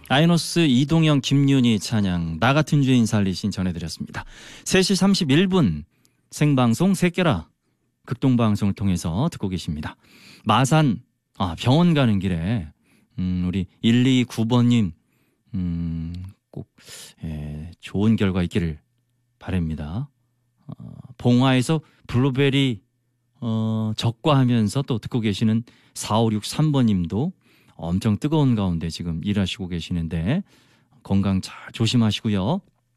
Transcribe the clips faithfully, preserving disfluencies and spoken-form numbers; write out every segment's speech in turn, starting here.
아이노스 이동영 김윤희 찬양 나 같은 주인 살리신 전해드렸습니다. 세 시 삼십일 분 생방송 새끼라 극동방송을 통해서 듣고 계십니다. 마산 아, 병원 가는 길에 음, 우리 일이구 번님 음, 꼭 예, 좋은 결과 있기를 바랍니다. 어, 봉화에서 블루베리 어, 적과하면서 또 듣고 계시는 사오육삼 번님도 엄청 뜨거운 가운데 지금 일하시고 계시는데 건강 잘 조심하시고요.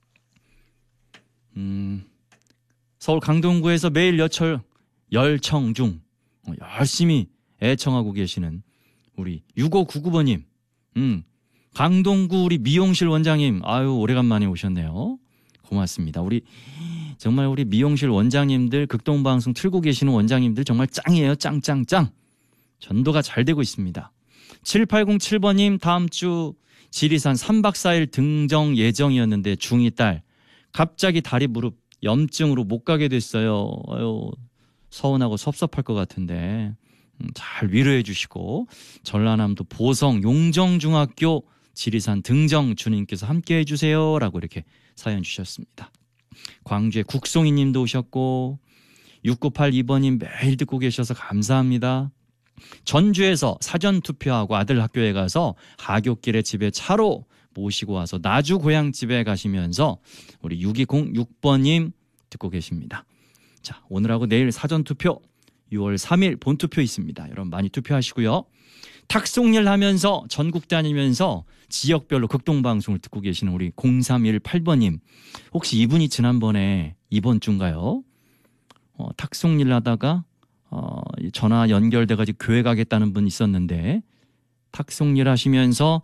음, 서울 강동구에서 매일 여철 열청 중 열심히 애청하고 계시는 우리 육오구구 번님, 음, 강동구 우리 미용실 원장님, 아유 오래간만에 오셨네요. 고맙습니다. 우리 정말 우리 미용실 원장님들 극동방송 틀고 계시는 원장님들 정말 짱이에요. 짱짱짱. 전도가 잘 되고 있습니다. 칠팔공칠 번님 다음 주 지리산 삼 박 사 일 등정 예정이었는데 중이 딸 갑자기 다리 무릎 염증으로 못 가게 됐어요. 아유, 서운하고 섭섭할 것 같은데 음, 잘 위로해 주시고 전라남도 보성 용정중학교 지리산 등정 주님께서 함께 해주세요 라고 이렇게 사연 주셨습니다. 광주의 국송이 님도 오셨고 육구팔이 번님 매일 듣고 계셔서 감사합니다. 전주에서 사전투표하고 아들 학교에 가서 하굣길에 집에 차로 모시고 와서 나주 고향집에 가시면서 우리 육이공육 번님 듣고 계십니다. 자, 오늘하고 내일 사전투표 유월 삼일 본투표 있습니다. 여러분 많이 투표하시고요. 탁송일 하면서 전국 다니면서 지역별로 극동방송을 듣고 계시는 우리 공삼일팔 번님 혹시 이분이 지난번에 이번 주인가요? 어, 탁송일 하다가 어, 전화 연결돼가지고 교회 가겠다는 분 있었는데 탁송일 하시면서